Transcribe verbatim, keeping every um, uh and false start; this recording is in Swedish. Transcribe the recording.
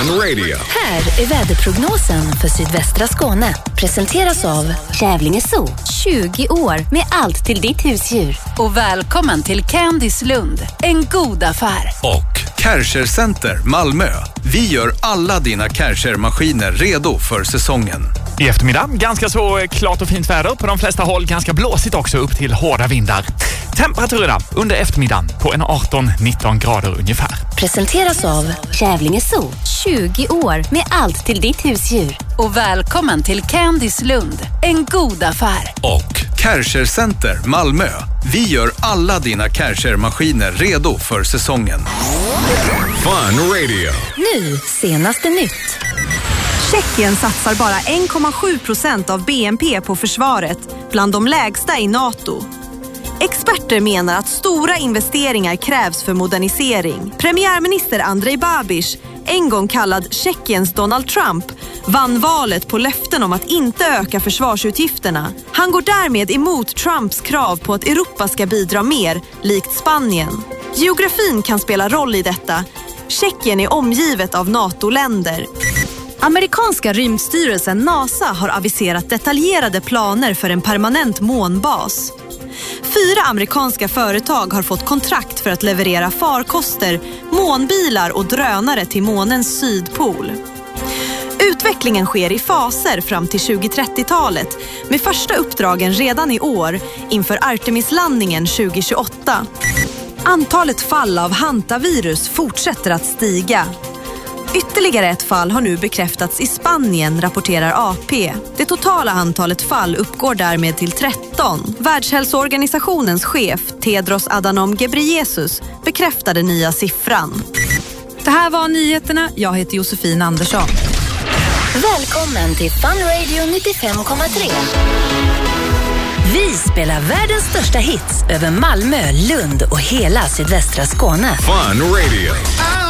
Fun Radio. Här är väderprognosen för sydvästra Skåne. Presenteras av Kävlinge Zoo. tjugo år med allt till ditt husdjur. Och välkommen till Candice Lund. En god affär. Och Kärcher Center Malmö. Vi gör alla dina Kärcher-maskiner redo för säsongen. I eftermiddag ganska så klart och fint väder. På de flesta håll ganska blåsigt också, upp till hårda vindar. Temperaturerna under eftermiddagen på en arton nitton grader ungefär. Presenteras av Kävlinge Zoo. tjugo år med allt till ditt husdjur. Och välkommen till Candice Lund. En god affär. Och Kärcher Center Malmö. Vi gör alla dina Kärcher-maskiner redo för säsongen. Fun Radio. Nu, senaste nytt. Tjeckien satsar bara en komma sju procent av B N P på försvaret, bland de lägsta i NATO. Experter menar att stora investeringar krävs för modernisering. Premiärminister Andrej Babiš, en gång kallad Tjeckiens Donald Trump, vann valet på löften om att inte öka försvarsutgifterna. Han går därmed emot Trumps krav på att Europa ska bidra mer, likt Spanien. Geografin kan spela roll i detta. Tjeckien är omgivet av NATO-länder. Amerikanska rymdstyrelsen NASA har aviserat detaljerade planer för en permanent månbas. Fyra amerikanska företag har fått kontrakt för att leverera farkoster, månbilar och drönare till månens sydpol. Utvecklingen sker i faser fram till tjugo-trettiotalet, med första uppdragen redan i år inför Artemis-landningen tjugo tjugoåtta. Antalet fall av hantavirus fortsätter att stiga. Ytterligare ett fall har nu bekräftats i Spanien, rapporterar A P. Det totala antalet fall uppgår därmed till tretton. Världshälsoorganisationens chef, Tedros Adhanom Ghebreyesus, bekräftade nya siffran. Det här var nyheterna. Jag heter Josefin Andersson. Välkommen till Fun Radio nittiofem komma tre. Vi spelar världens största hits över Malmö, Lund och hela sydvästra Skåne. Fun Radio.